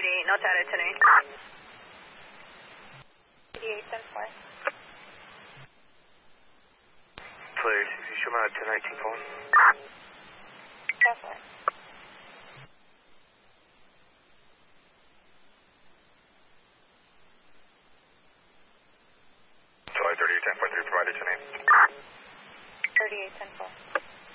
88, no data today. 88, 10-4. Please, you show me a 1019 phone. 10-4.